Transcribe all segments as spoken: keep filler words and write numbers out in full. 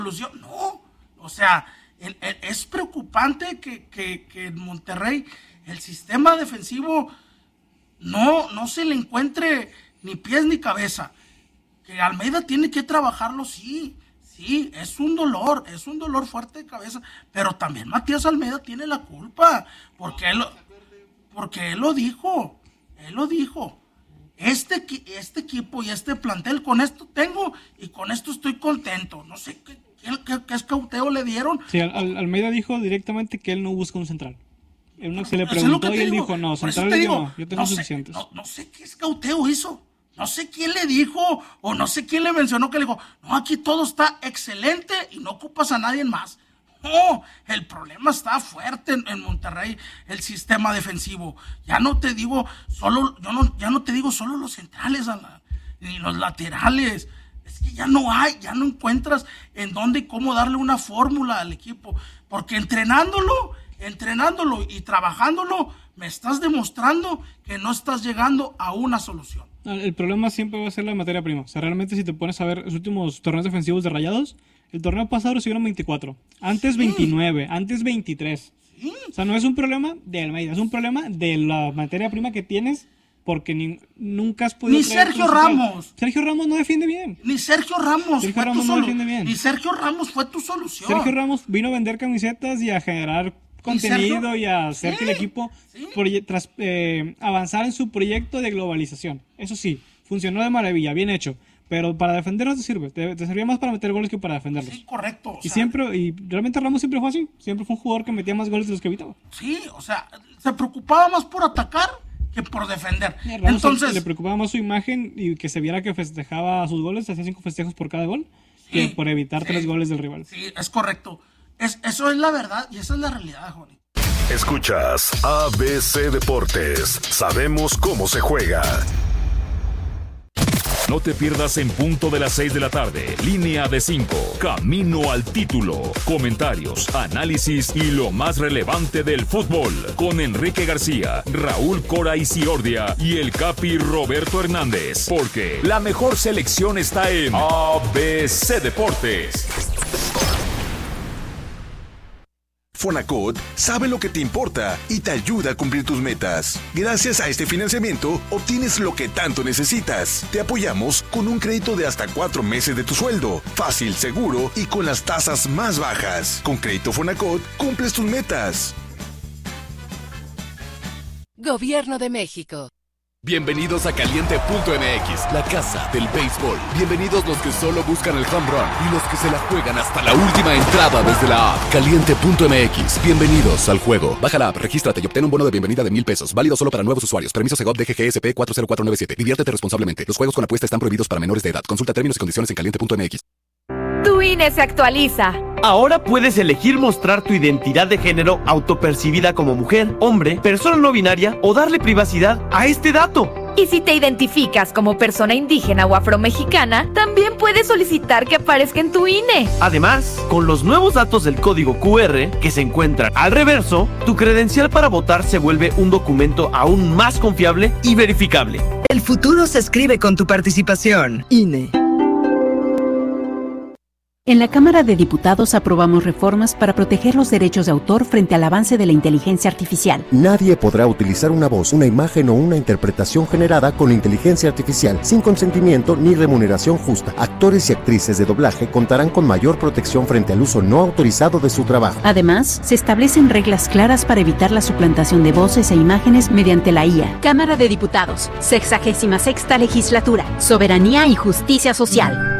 solución. No, o sea, el, el, es preocupante que, que, que en Monterrey el sistema defensivo no, no se le encuentre ni pies ni cabeza. Que Almeida tiene que trabajarlo, sí, sí, es un dolor, es un dolor fuerte de cabeza, pero también Matías Almeida tiene la culpa, porque él, porque él lo dijo, él lo dijo. Este, este equipo y este plantel, con esto tengo y con esto estoy contento. No sé qué, qué, qué escauteo le dieron. Sí, Al, Almeida dijo directamente que él no busca un central. Él, se le preguntó y él dijo, no, central no, yo tengo no suficientes. Sé, no, no sé qué escauteo hizo. No sé quién le dijo o no sé quién le mencionó que le dijo, no, aquí todo está excelente y no ocupas a nadie más. No, el problema está fuerte en, en Monterrey, el sistema defensivo. Ya no te digo solo, yo no, ya no te digo solo los centrales a la, ni los laterales. Es que ya no hay, ya no encuentras en dónde y cómo darle una fórmula al equipo. Porque entrenándolo, entrenándolo y trabajándolo, me estás demostrando que no estás llegando a una solución. El problema siempre va a ser la materia prima. O sea, realmente si te pones a ver los últimos torneos defensivos de Rayados, el torneo pasado recibieron veinticuatro, antes sí. veintinueve, antes veintitrés. Sí. O sea, no es un problema de Almeida, es un problema de la materia prima que tienes porque ni, nunca has podido... Ni Sergio Ramos. Sergio Ramos no defiende bien. Ni Sergio Ramos. Sergio fue Ramos tu no solu- defiende bien. Ni Sergio Ramos fue tu solución. Sergio Ramos vino a vender camisetas y a generar contenido y, y a hacer sí. que el equipo sí. proye- tras, eh, avanzar en su proyecto de globalización. Eso sí, funcionó de maravilla, bien hecho. Pero para defender no te sirve, te, te servía más para meter goles que para defenderlos. Sí, correcto. Y sea, siempre, y realmente Ramos siempre fue así, siempre fue un jugador que metía más goles de los que evitaba. Sí, o sea, se preocupaba más por atacar que por defender. Sí, Ramos Entonces, le preocupaba más su imagen y que se viera que festejaba sus goles, hacía cinco festejos por cada gol, sí, que por evitar sí, tres goles del rival. Sí, es correcto. Es, eso es la verdad y esa es la realidad, Joni. Escuchas A B C Deportes. Sabemos cómo se juega. No te pierdas en punto de las seis de la tarde. Línea de cinco. Camino al título. Comentarios, análisis y lo más relevante del fútbol. Con Enrique García, Raúl Cora Isiordia y el Capi Roberto Hernández. Porque la mejor selección está en A B C Deportes. Fonacot sabe lo que te importa y te ayuda a cumplir tus metas. Gracias a este financiamiento, obtienes lo que tanto necesitas. Te apoyamos con un crédito de hasta cuatro meses de tu sueldo. Fácil, seguro y con las tasas más bajas. Con Crédito Fonacot, cumples tus metas. Gobierno de México. Bienvenidos a Caliente punto M X, la casa del béisbol. Bienvenidos los que solo buscan el home run y los que se la juegan hasta la última entrada desde la app. Caliente punto M X, bienvenidos al juego. Baja la app, regístrate y obtén un bono de bienvenida de mil pesos. Válido solo para nuevos usuarios. Permiso Segov D G G S P cuatro cero cuatro nueve siete. Diviértete responsablemente. Los juegos con apuesta están prohibidos para menores de edad. Consulta términos y condiciones en caliente punto M X. Tu I N E se actualiza. Ahora puedes elegir mostrar tu identidad de género autopercibida como mujer, hombre, persona no binaria o darle privacidad a este dato. Y si te identificas como persona indígena o afromexicana, también puedes solicitar que aparezca en tu I N E. Además, con los nuevos datos del código Q R que se encuentran al reverso, tu credencial para votar se vuelve un documento aún más confiable y verificable. El futuro se escribe con tu participación. I N E. En la Cámara de Diputados aprobamos reformas para proteger los derechos de autor frente al avance de la inteligencia artificial. Nadie podrá utilizar una voz, una imagen o una interpretación generada con inteligencia artificial sin consentimiento ni remuneración justa. Actores y actrices de doblaje contarán con mayor protección frente al uso no autorizado de su trabajo. Además, se establecen reglas claras para evitar la suplantación de voces e imágenes mediante la I A. Cámara de Diputados, sexagésima sexta legislatura, soberanía y justicia social.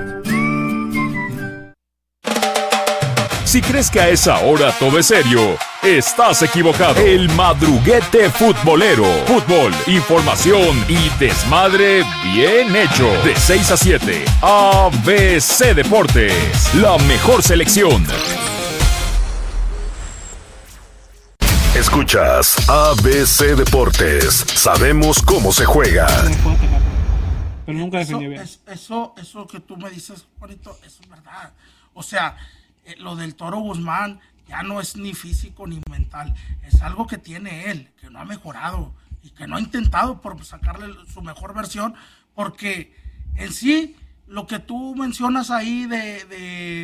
Si crees que a esa hora todo es serio, estás equivocado. El madruguete futbolero. Fútbol, información y desmadre bien hecho. De seis a siete, A B C Deportes. La mejor selección. Escuchas A B C Deportes. Sabemos cómo se juega. Pero nunca defendió bien. Eso, eso, eso que tú me dices, Juanito, eso es verdad. O sea, eh, lo del Toro Guzmán ya no es ni físico ni mental. Es algo que tiene él, que no ha mejorado y que no ha intentado por sacarle su mejor versión, porque en sí, lo que tú mencionas ahí de, de,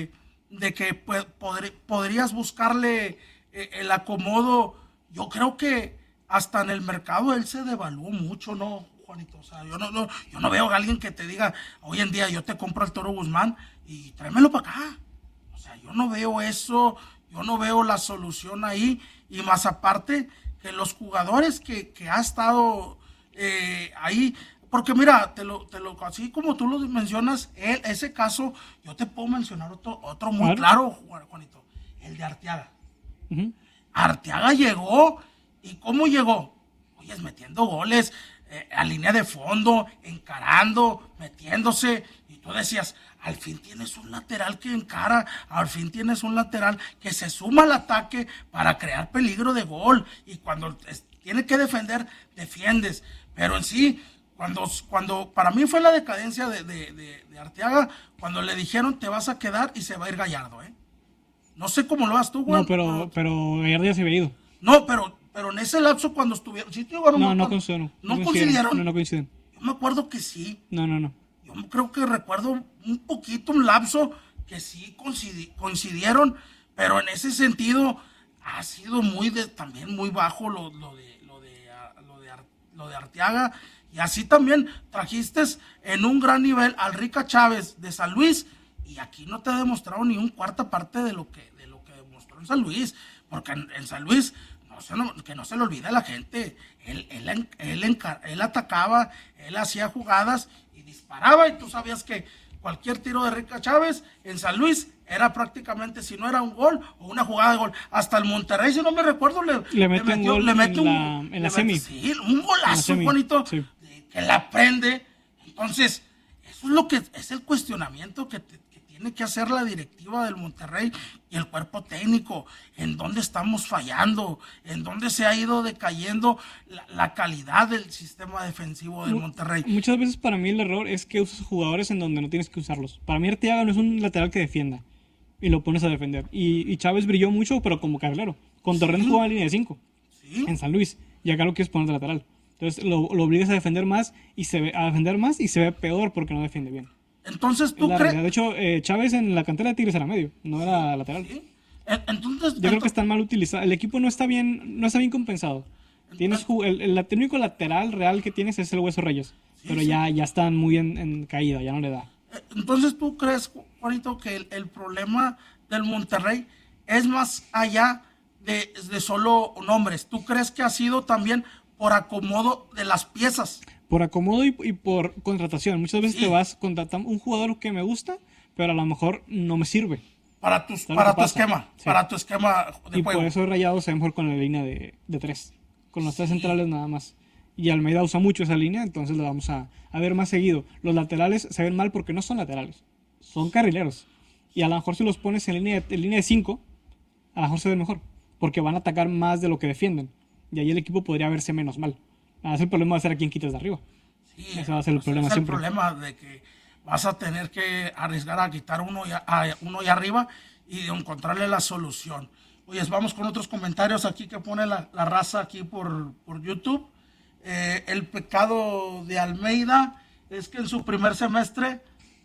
de que pues, podr- podrías buscarle eh, el acomodo. Yo creo que hasta en el mercado él se devaluó mucho, ¿no, Juanito? O sea, yo no, no, yo no veo a alguien que te diga, hoy en día yo te compro al Toro Guzmán y tráemelo para acá. O sea, yo no veo eso, yo no veo la solución ahí. Y más aparte que los jugadores que, que ha estado eh, ahí, porque mira, te lo, te lo, así como tú lo mencionas, él, ese caso, yo te puedo mencionar otro, otro muy claro, Juanito, el de Arteaga. Uh-huh. Arteaga llegó, ¿y cómo llegó? Oye, es metiendo goles eh, a línea de fondo, encarando, metiéndose, y tú decías, al fin tienes un lateral que encara, al fin tienes un lateral que se suma al ataque para crear peligro de gol, y cuando es, tiene que defender, defiendes, pero en sí, cuando, cuando para mí fue la decadencia de, de, de, de Arteaga, cuando le dijeron te vas a quedar y se va a ir Gallardo, ¿eh? No sé cómo lo vas tú, güey. No, pero, pero Gallardo ya se había ido. No, pero, pero en ese lapso cuando estuvieron... ¿sí te no, no coincidieron. ¿No coincidieron? No, no coinciden. Yo me acuerdo que sí. No, no, no. Yo creo que recuerdo un poquito, un lapso, que sí coincidi- coincidieron, pero en ese sentido ha sido muy de, también muy bajo lo, lo, de, lo, de, lo, de, lo de Arteaga. Y así también trajiste en un gran nivel al Rica Chávez de San Luis, y aquí no te ha demostrado ni un cuarta parte de lo que, de lo que demostró en San Luis, porque en, en San Luis, no se, no, que no se le olvide a la gente, él, él, él, él, él atacaba, él hacía jugadas y disparaba, y tú sabías que cualquier tiro de Rica Chávez en San Luis era prácticamente, si no era un gol o una jugada de gol. Hasta el Monterrey, si no me recuerdo, le, le mete le metió, un gol le mete en, un, la, en la le semi. Mete, sí, un golazo, Juanito, sí. Que la prende. Entonces, eso es lo que es el cuestionamiento que, te, que tiene que hacer la directiva del Monterrey y el cuerpo técnico. En dónde estamos fallando, en dónde se ha ido decayendo la, la calidad del sistema defensivo del Monterrey. Muchas veces para mí el error es que usas jugadores en donde no tienes que usarlos. Para mí Arteaga no es un lateral que defienda y lo pones a defender. Y, y Chávez brilló mucho, pero como carrilero. Con Torrent sí. jugaba en línea de cinco ¿Sí? en San Luis, y acá lo quieres poner de lateral. Entonces lo, lo obligas a defender más y se ve, a defender más y se ve peor porque no defiende bien. Entonces tú crees... De hecho, eh, Chávez en la cantera de Tigres era medio, no era lateral. ¿Sí? Entonces, Yo creo que están mal utilizados. El equipo no está bien, no está bien compensado. Tienes el, el, el único lateral real que tienes es el Hueso Reyes, sí, pero sí. ya, ya están muy en, en caída, ya no le da. Entonces tú crees, Juanito, que el, el problema del Monterrey es más allá de, de solo nombres. ¿Tú crees que ha sido también por acomodo de las piezas? Por acomodo y, y por contratación. Muchas veces sí. te vas contratando un jugador que me gusta, pero a lo mejor no me sirve. Para, tus, para tu esquema, sí. para tu esquema de y juego. Y por eso Rayados se ve mejor con la línea de, de tres, con los sí. tres centrales nada más. Y Almeida usa mucho esa línea, entonces lo vamos a, a ver más seguido. Los laterales se ven mal porque no son laterales, son carrileros. Y a lo mejor si los pones en línea de, en línea de cinco, a lo mejor se ven mejor, porque van a atacar más de lo que defienden. Y ahí el equipo podría verse menos mal. Ah, es el problema va a ser a quién quitas de arriba. Sí, ese va a ser el pues problema es siempre. el problema de que vas a tener que arriesgar a quitar uno y, a, a uno y arriba y de encontrarle la solución. Oye, vamos con otros comentarios aquí que pone la, la raza aquí por, por YouTube. Eh, el pecado de Almeida es que en su primer semestre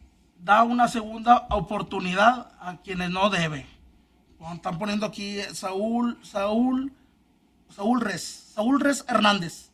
da una segunda oportunidad a quienes no debe. Bueno, están poniendo aquí Saúl, Saúl, Saúl Res, Saúl Res Hernández.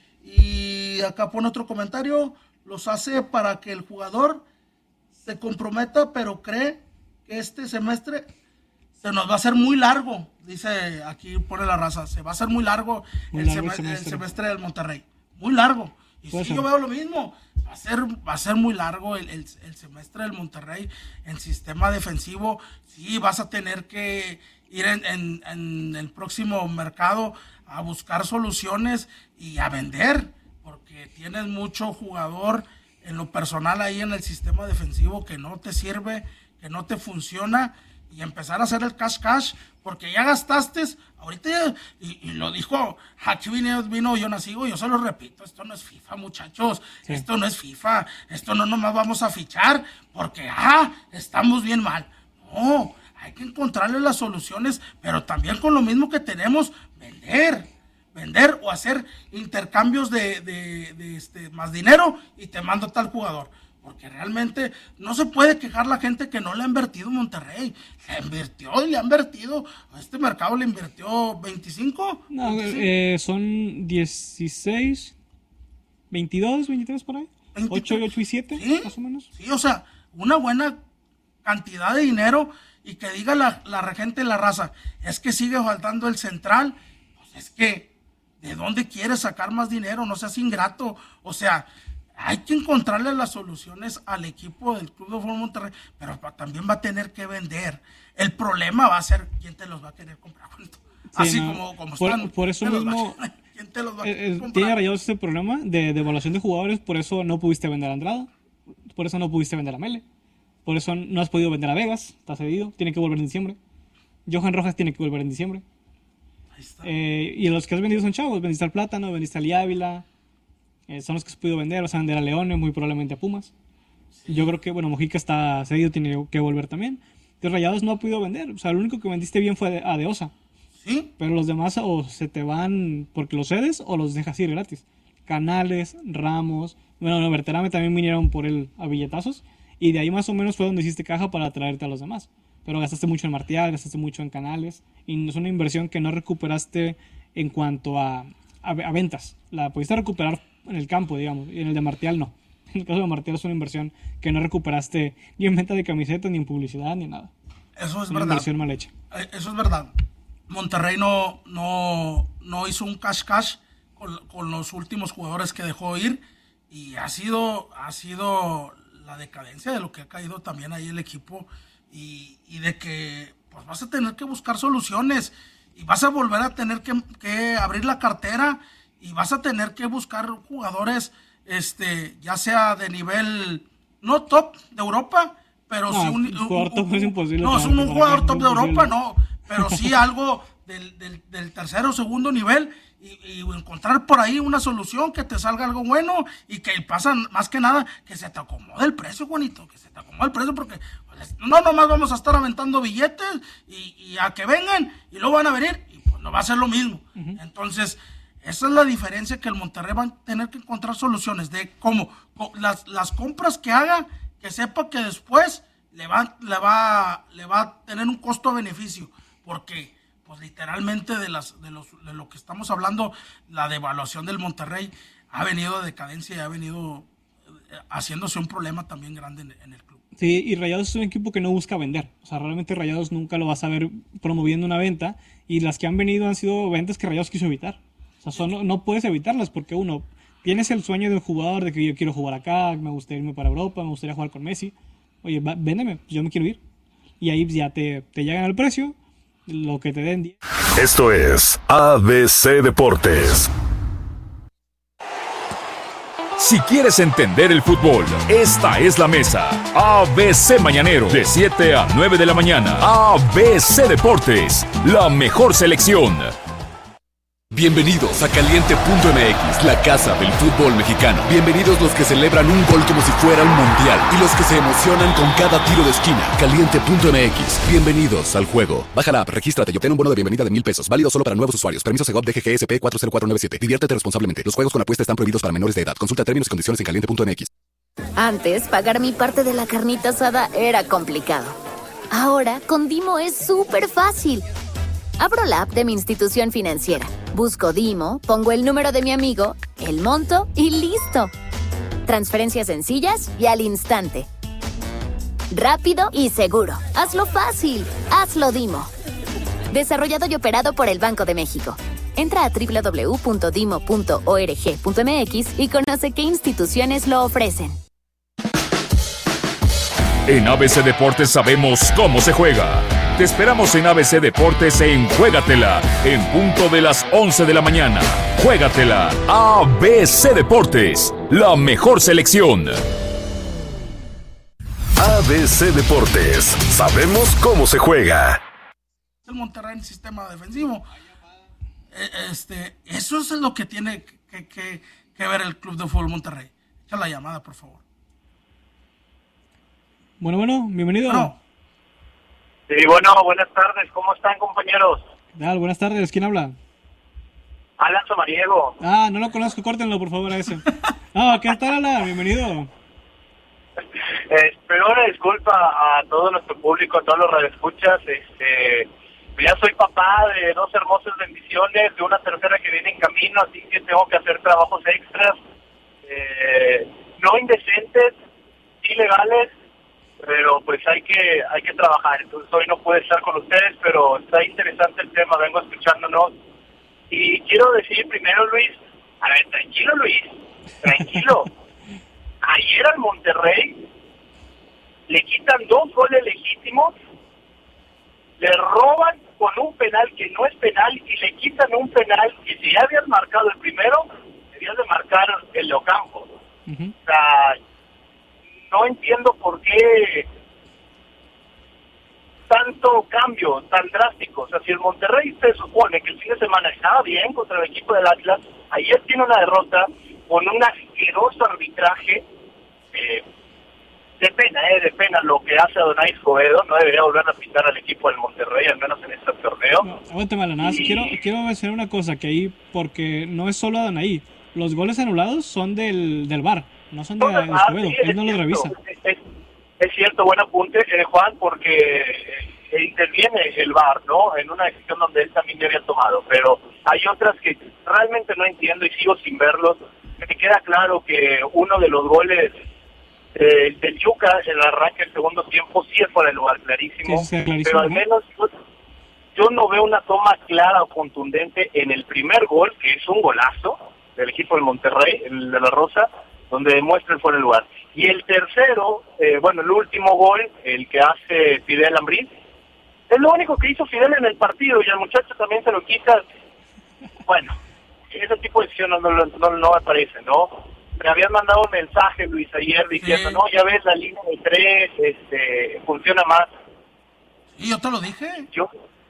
Y acá pone otro comentario, los hace para que el jugador se comprometa, pero cree que este semestre se nos va a hacer muy largo, dice aquí, pone la raza, se va a hacer muy largo, muy el, largo semestre, el semestre del Monterrey, muy largo. Y sí, yo veo lo mismo, va a ser, va a ser muy largo el, el, el semestre del Monterrey en sistema defensivo. Sí, vas a tener que ir en, en, en el próximo mercado a buscar soluciones y a vender, porque tienes mucho jugador en lo personal ahí en el sistema defensivo que no te sirve, que no te funciona, y empezar a hacer el cash cash, porque ya gastaste, ahorita ya, y, y lo dijo, aquí vino, vino yo nacido, yo se lo repito, esto no es FIFA, muchachos, sí. esto no es FIFA, esto no nomás vamos a fichar, porque, ah, estamos bien mal. No, hay que encontrarle las soluciones, pero también con lo mismo que tenemos, vender, vender o hacer intercambios de, de, de este, más dinero y te mando tal jugador. porque realmente no se puede quejar la gente que no le ha invertido en Monterrey. Le invirtió y le ha invertido. A este mercado le invirtió veinticinco. No, eh, son dieciséis, veintidós, veintitrés por ahí. ocho, ocho y siete, ¿sí? Más o menos. Sí, o sea, una buena cantidad de dinero y que diga la, la regente de la raza, es que sigue faltando el central. Pues es que, ¿de dónde quieres sacar más dinero? No seas ingrato. O sea, hay que encontrarle las soluciones al equipo del Club de Fútbol Monterrey, pero también va a tener que vender. El problema va a ser quién te los va a querer comprar. Sí, así no, como, como por, están. Por eso mismo, ¿quién te los va a eh, comprar? Tiene Rayados este problema de, de evaluación de jugadores, por eso no pudiste vender a Andrada, por eso no pudiste vender a Mele, por eso no has podido vender a Vegas, está cedido, tiene que volver en diciembre. Johan Rojas tiene que volver en diciembre. Ahí está. Eh, y los que has vendido son chavos, vendiste al Plátano, vendiste al Ávila. Eh, son los que has podido vender, vas a vender a Leones, muy probablemente a Pumas. Sí. Yo creo que, bueno, Mojica está cedido, tiene que volver también. De Rayados no ha podido vender, o sea, lo único que vendiste bien fue a De Osa. Sí. Pero los demás o se te van porque los cedes o los dejas ir gratis. Canales, Ramos, bueno, no, Berterame también vinieron por él a billetazos. Y de ahí más o menos fue donde hiciste caja para traerte a los demás. Pero gastaste mucho en Martial, gastaste mucho en Canales. Y es una inversión que no recuperaste en cuanto a, a, a ventas. La pudiste recuperar en el campo, digamos, y en el de Martial no. En el caso de Martial es una inversión que no recuperaste ni en venta de camisetas, ni en publicidad, ni en nada. Eso es una verdad. Inversión mal hecha. Eso es verdad. Monterrey no, no, no hizo un cash cash con, con los últimos jugadores que dejó ir y ha sido, ha sido la decadencia de lo que ha caído también ahí el equipo y, y de que pues vas a tener que buscar soluciones y vas a volver a tener que, que abrir la cartera y vas a tener que buscar jugadores, este, ya sea de nivel, no top de Europa, pero no, sí un, un jugador un, top un, es imposible. No, es un, un jugador top de Europa, no, pero sí algo del, del, del tercero o segundo nivel y, y encontrar por ahí una solución que te salga algo bueno y que pasa más que nada que se te acomode el precio, Juanito, que se te acomode el precio porque pues, no nomás vamos a estar aventando billetes y, y a que vengan y luego van a venir y pues no va a ser lo mismo. Uh-huh. Entonces, esa es la diferencia que el Monterrey va a tener que encontrar soluciones de cómo las, las compras que haga, que sepa que después le va, le va, le va a tener un costo-beneficio, porque pues literalmente de las de los de lo que estamos hablando, la devaluación del Monterrey ha venido de decadencia y ha venido haciéndose un problema también grande en, en el club. Sí, y Rayados es un equipo que no busca vender. O sea, realmente Rayados nunca lo vas a ver promoviendo una venta, y las que han venido han sido ventas que Rayados quiso evitar. O sea, son, no, no puedes evitarlas porque uno, tienes el sueño de un jugador de que yo quiero jugar acá, me gustaría irme para Europa, me gustaría jugar con Messi. Oye, va, véndeme, yo me quiero ir. Y ahí ya te, te llegan al precio, lo que te den. Esto es A B C Deportes. Si quieres entender el fútbol, esta es la mesa. A B C Mañanero, de siete a nueve de la mañana. A B C Deportes, la mejor selección. Bienvenidos a Caliente punto M X, la casa del fútbol mexicano. Bienvenidos los que celebran un gol como si fuera un mundial y los que se emocionan con cada tiro de esquina. Caliente punto M X, bienvenidos al juego. Baja la app, regístrate y obtén un bono de bienvenida de mil pesos, válido solo para nuevos usuarios. Permiso Segov D G G S P cuatro cero cuatro nueve siete. Diviértete responsablemente. Los juegos con apuesta están prohibidos para menores de edad. Consulta términos y condiciones en caliente punto M X. Antes, pagar mi parte de la carnita asada era complicado. Ahora, con Dimo es súper fácil. Abro la app de mi institución financiera, busco Dimo, pongo el número de mi amigo, el monto y ¡listo! Transferencias sencillas y al instante. Rápido y seguro. Hazlo fácil. Hazlo Dimo. Desarrollado y operado por el Banco de México. Entra a doble u doble u doble u punto dimo punto org punto m x y conoce qué instituciones lo ofrecen. En A B C Deportes sabemos cómo se juega. Te esperamos en A B C Deportes en Juégatela, en punto de las once de la mañana. Juégatela, A B C Deportes, la mejor selección. A B C Deportes, sabemos cómo se juega. El Monterrey en el sistema defensivo. Este, eso es lo que tiene que, que, que ver el Club de Fútbol Monterrey. Echa la llamada, por favor. Bueno, bueno, bienvenido. Bueno. Sí, bueno, buenas tardes. ¿Cómo están, compañeros? ¿Qué tal? Buenas tardes. ¿Quién habla? Alan Somariego. Ah, no lo conozco. Córtenlo, por favor, a ese. Ah, ¿qué tal, Alan? Bienvenido. pero una disculpa a todo nuestro público, a todos los radioescuchas. Este, ya soy papá de dos hermosas bendiciones, de una tercera que viene en camino, así que tengo que hacer trabajos extras, eh, no indecentes, ilegales, pero pues hay que hay que trabajar. Entonces hoy no puedo estar con ustedes, pero está interesante el tema, vengo escuchándonos. Y quiero decir primero, Luis, a ver, tranquilo Luis, tranquilo. Ayer al Monterrey le quitan dos goles legítimos, le roban con un penal que no es penal y le quitan un penal que si ya habías marcado el primero, debías de marcar el de Ocampo. Uh-huh. O sea, no entiendo por qué tanto cambio tan drástico. O sea, si el Monterrey se supone que el fin de semana estaba bien contra el equipo del Atlas, ayer tiene una derrota con un asqueroso arbitraje, eh, de pena, eh, de pena lo que hace Adonai Escobedo. No debería volver a pitar al equipo del Monterrey, al menos en este torneo. No, aguántame, nada más, y... quiero, quiero mencionar una cosa, que ahí, porque no es solo Adonai, los goles anulados son del, del V A R, no son de, de Escobedo, sí, él no los revisa. Es, es cierto, buen apunte, eh, Juan, porque eh, interviene el V A R, ¿no? En una decisión donde él también ya había tomado, pero hay otras que realmente no entiendo y sigo sin verlos. Me queda claro que uno de los goles eh, del Yuca, el arranque del segundo tiempo, sí es fuera de lugar, clarísimo, sí, sí, clarísimo, pero al menos yo, yo no veo una toma clara o contundente en el primer gol, que es un golazo del equipo del Monterrey, el de la Rosa, donde demuestra el fuera de lugar. Y el tercero, eh, bueno, el último gol, el que hace Fidel Ambriz, es lo único que hizo Fidel en el partido, y al muchacho también se lo quita. Bueno, ese tipo de decisiones no, no, no, no me parece, ¿no? Me habían mandado un mensaje, Luis, ayer diciendo, sí, no, ya ves, la línea de tres este, funciona más. ¿Y yo te lo dije? Yo,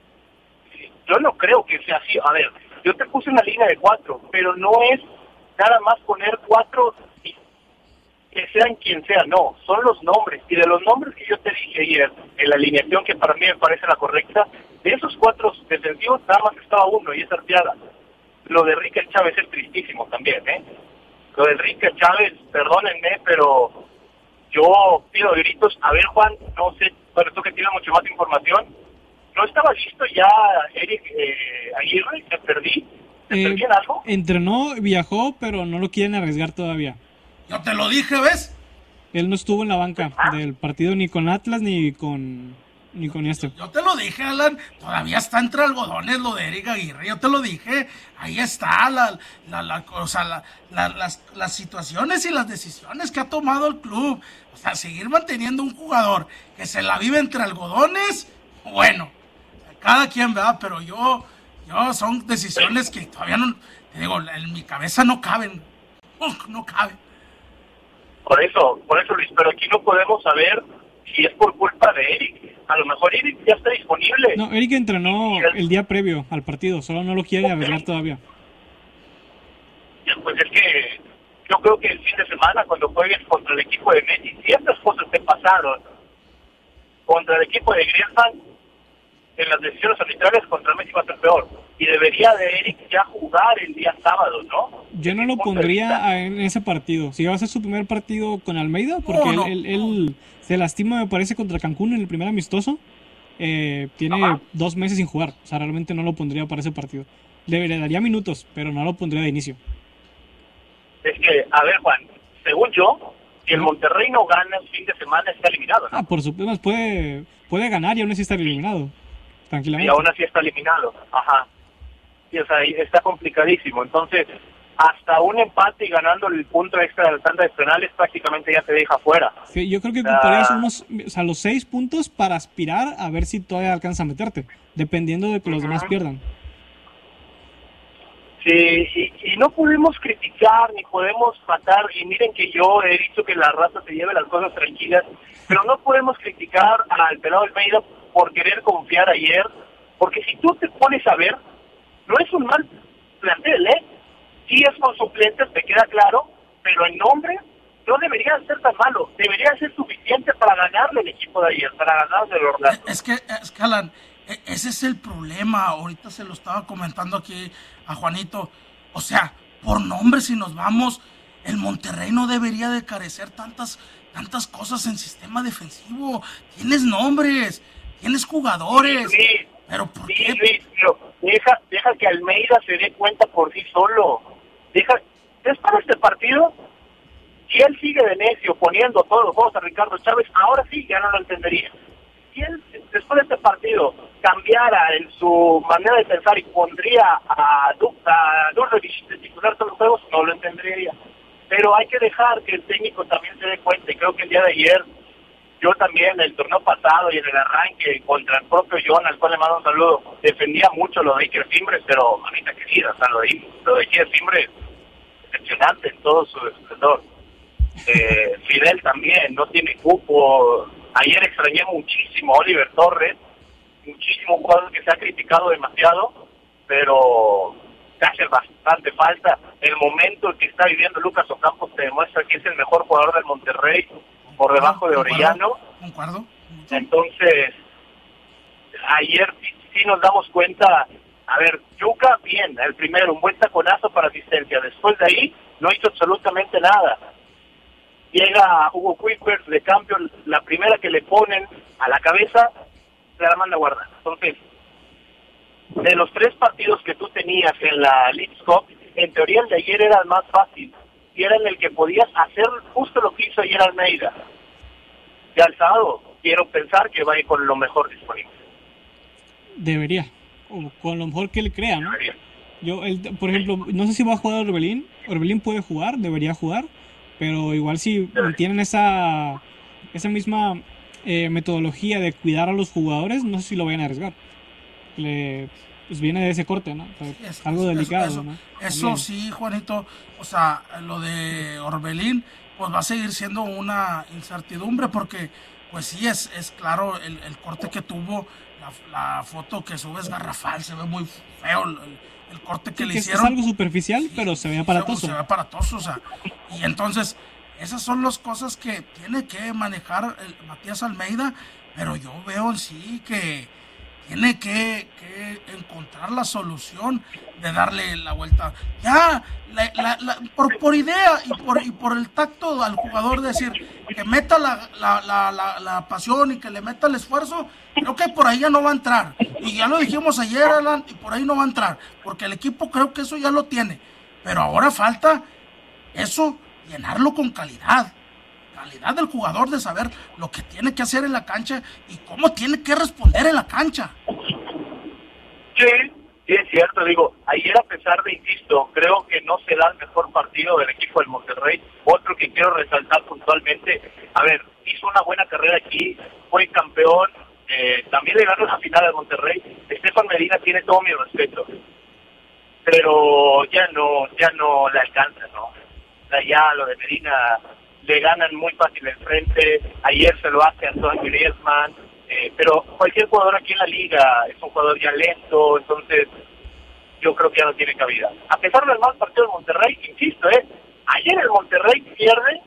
yo no creo que sea así. A ver, yo te puse una línea de cuatro, pero no es nada más poner cuatro y que sean quien sea, no, son los nombres. Y de los nombres que yo te dije ayer, en la alineación que para mí me parece la correcta, de esos cuatro defensivos nada más estaba uno, y es Arteaga. Lo de Enrique Chávez es tristísimo también, ¿eh? Lo de Enrique Chávez, perdónenme, pero yo pido gritos. A ver, Juan, no sé, bueno, tú que tienes mucho más información, ¿no estaba listo ya Eric eh, Aguirre? ¿Me perdí? ¿Me eh, perdí en algo? Entrenó, viajó, pero no lo quieren arriesgar todavía. Yo te lo dije, ¿ves? Él no estuvo en la banca ¿Ah? del partido ni con Atlas ni con ni con este. Yo te lo dije, Alan, todavía está entre algodones lo de Eric Aguirre, yo te lo dije, ahí está la, la, la, o sea, la, la, las, las situaciones y las decisiones que ha tomado el club. O sea, seguir manteniendo un jugador que se la vive entre algodones, bueno, cada quien, ¿verdad? Pero yo, yo son decisiones que todavía no, te digo, en mi cabeza no caben, Uf, no caben. Por eso, por eso, Luis, pero aquí no podemos saber si es por culpa de Eric. A lo mejor Eric ya está disponible. No, Eric entrenó el... el día previo al partido, solo no lo quiere arriesgar todavía. Pues es que yo creo que el fin de semana, cuando juegues contra el equipo de Messi, si estas cosas te pasaron contra el equipo de Griezmann, en las decisiones arbitrales contra Messi va a ser peor. Y debería de Eric ya jugar el día sábado, ¿no? Yo no lo pondría en ese partido. Si va a ser su primer partido con Almeida, porque no, no. Él, él, él se lastima, me parece, contra Cancún en el primer amistoso. Eh, tiene Ajá. dos meses sin jugar. O sea, realmente no lo pondría para ese partido. Le, le daría minutos, pero no lo pondría de inicio. Es que, a ver, Juan, según yo, si el Monterrey no gana el fin de semana, está eliminado, ¿no? Ah, por supuesto, puede, puede ganar y aún así está eliminado. Tranquilamente. Y aún así está eliminado. Ajá. Y, o sea, está complicadísimo. Entonces, hasta un empate y ganando el punto extra de la tanda de penales prácticamente ya te deja fuera. Sí, yo creo que ocuparías uh, unos, o sea, los seis puntos para aspirar a ver si todavía alcanza a meterte, dependiendo de que los uh-huh. demás pierdan. Sí, y, y no podemos criticar ni podemos matar, y miren que yo he dicho que la raza se lleve las cosas tranquilas, pero no podemos criticar al pelado Almeida por querer confiar ayer, porque si tú te pones a ver, no es un mal plantel, ¿eh? Sí es con suplentes, te queda claro, pero el nombre no debería ser tan malo, debería ser suficiente para ganarle el equipo de ayer, para ganarle el Orlando. Es que, es que Alan, ese es el problema, ahorita se lo estaba comentando aquí a Juanito, o sea, por nombre si nos vamos, el Monterrey no debería de carecer tantas, tantas cosas en sistema defensivo. Tienes nombres, tienes jugadores. Sí, sí, pero ¿por sí, qué? Luis, pero deja, deja que Almeida se dé cuenta por sí solo. Deja, después de este partido, si él sigue de necio poniendo todos los juegos a Ricardo Chávez, ahora sí ya no lo entendería. Si él, después de este partido, cambiara en su manera de pensar y pondría a, Du- a Dulrevich de titular todos los juegos, no lo entendería. Pero hay que dejar que el técnico también se dé cuenta, y creo que el día de ayer, yo también, el torneo pasado y en el arranque contra el propio John, al cual le mando un saludo, defendía mucho lo de Iker Fimbres, pero mamita querida, o sea, lo de, lo de Iker Fimbres, decepcionante en todo su esplendor. Eh, Fidel también, no tiene cupo. Ayer extrañé muchísimo a Oliver Torres, muchísimo jugador que se ha criticado demasiado, pero te hace bastante falta. El momento que está viviendo Lucas Ocampos te demuestra que es el mejor jugador del Monterrey, por debajo de Orellano. Concuerdo. Entonces, ayer sí, sí nos damos cuenta, a ver, Yuka, bien, el primero, un buen taconazo para asistencia. Después de ahí, no hizo absolutamente nada. Llega Hugo Kuipers de cambio, la primera que le ponen a la cabeza, se la manda a guardar. Entonces, de los tres partidos que tú tenías en la Leagues Cup, en teoría el de ayer era el más fácil, y era en el que podías hacer justo lo que hizo ayer Almeida. Ya el sábado, quiero pensar que va a ir con lo mejor disponible. Debería, o con lo mejor que él crea, ¿no? Debería. Yo, el, por ejemplo, no sé si va a jugar Orbelín. Orbelín puede jugar, debería jugar, pero igual si tienen esa esa misma eh, metodología de cuidar a los jugadores, no sé si lo vayan a arriesgar. Le, pues viene de ese corte, ¿no? O sea, Sí, es, algo eso, delicado, eso, ¿no? Eso También. sí, Juanito, o sea, lo de Orbelín, pues va a seguir siendo una incertidumbre porque, pues sí, es, es claro el, el corte que tuvo, la, la foto que sube es garrafal, se ve muy feo el, el corte que Sí, le que hicieron. Es algo superficial, sí, pero se ve aparatoso. Se, se ve aparatoso, o sea, y entonces, esas son las cosas que tiene que manejar el Matías Almeida, pero yo veo en sí que tiene que, que encontrar la solución de darle la vuelta. Ya, la, la, la, por, por idea y por, y por el tacto al jugador, decir que meta la, la, la, la, la pasión y que le meta el esfuerzo, creo que por ahí ya no va a entrar. Y ya lo dijimos ayer, Alan, y por ahí no va a entrar, porque el equipo creo que eso ya lo tiene. Pero ahora falta eso, llenarlo con calidad. Calidad del jugador de saber lo que tiene que hacer en la cancha y cómo tiene que responder en la cancha. Sí, sí es cierto, digo, ayer a pesar de, insisto, creo que no se da el mejor partido del equipo del Monterrey. Otro que quiero resaltar puntualmente, a ver, hizo una buena carrera aquí, fue campeón, eh, también le ganó la final al Monterrey. Estefan Medina tiene todo mi respeto, pero ya no, ya no le alcanza, ¿no? O sea, ya lo de Medina le ganan muy fácil el frente. Ayer se lo hace Antoine Griezmann, eh, pero cualquier jugador aquí en la liga es un jugador ya lento, entonces yo creo que ya no tiene cabida. A pesar del mal partido del Monterrey, insisto, eh, ayer el Monterrey pierde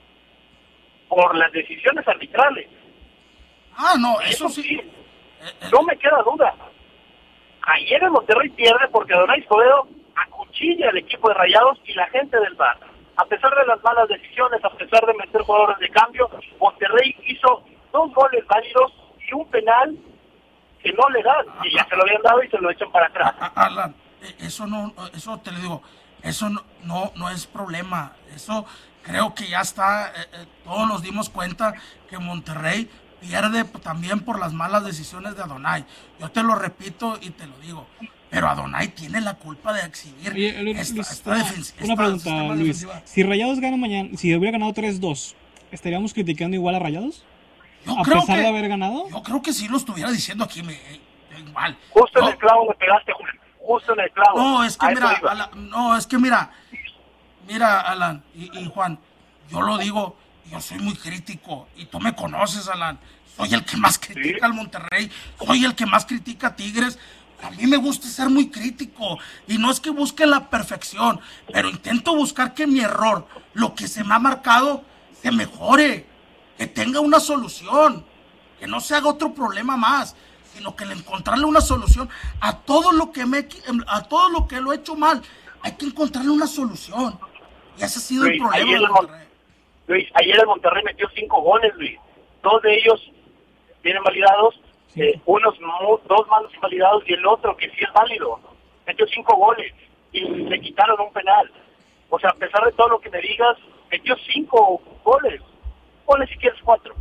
por las decisiones arbitrales. Ah, no, eso, eso sí. sí, no me queda duda. Ayer el Monterrey pierde porque Adonai Escobedo acuchilla al equipo de Rayados y la gente del V A R. A pesar de las malas decisiones, a pesar de meter jugadores de cambio, Monterrey hizo dos goles válidos y un penal que no le dan, y ya se lo habían dado y se lo echan para atrás. Alan, eso no, eso te lo digo, eso no, no, no es problema. Eso creo que ya está, eh, eh, todos nos dimos cuenta que Monterrey pierde también por las malas decisiones de Adonai. Yo te lo repito y te lo digo. Pero Adonai tiene la culpa de exhibir Oye, Luis, esta, Luis, esta una, defensa. una pregunta, Luis. Defensiva. Si Rayados gana mañana, si hubiera ganado tres dos, ¿estaríamos criticando igual a Rayados? Yo ¿A creo pesar que, de haber ganado? Yo creo que si lo estuviera diciendo aquí, me eh, igual. Justo ¿no? en el clavo me pegaste, Juan. Justo en el clavo. No, es que A mira, eso iba. Alan, no, es que mira, mira, Alan y, y Juan, yo lo digo, yo soy muy crítico y tú me conoces, Alan. Soy el que más critica ¿Sí? al Monterrey, soy el que más critica a Tigres. A mí me gusta ser muy crítico y no es que busque la perfección, pero intento buscar que mi error, lo que se me ha marcado, se mejore, que tenga una solución, que no se haga otro problema más, sino que le encontrarle una solución a todo lo que me, a todo lo que lo he hecho mal. Hay que encontrarle una solución y ese ha sido Luis, el problema ayer, de Monterrey. Luis, ayer el Monterrey metió cinco goles, Luis. Dos de ellos vienen validados, sí. eh, unos dos malos invalidados y el otro que sí es válido. Metió cinco goles y le quitaron un penal. O sea, a pesar de todo lo que me digas, metió cinco goles. Ponle si quieres cuatro.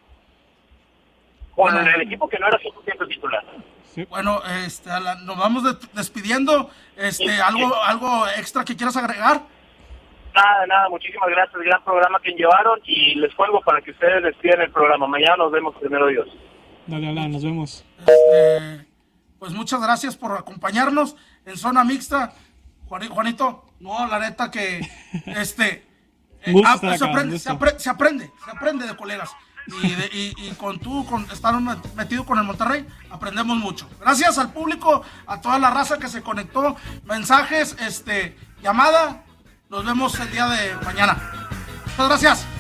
Con bueno, el equipo que no era cien por ciento titular. Sí. Bueno, este, la, nos vamos de, despidiendo. Este, sí, algo, sí. algo extra que quieras agregar. Nada, nada, muchísimas gracias, el gran programa que llevaron y les cuelgo para que ustedes despidan el programa. Mañana nos vemos, primero Dios. Dale, dale, nos vemos. Este, pues muchas gracias por acompañarnos en Zona Mixta. Juanito, no, la neta que este eh, ah, pues se, aprende, se, aprende, se aprende, se aprende de colegas. Y, de, y, y con tú, con estar metido con el Monterrey, aprendemos mucho. Gracias al público, a toda la raza que se conectó, mensajes, este, llamada. Nos vemos el día de mañana. Muchas gracias.